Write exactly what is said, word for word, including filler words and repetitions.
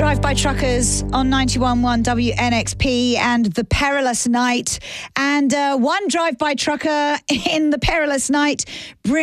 Drive-By Truckers on ninety-one point one W N X P and The Perilous Night. And uh, one drive-by trucker in The Perilous Night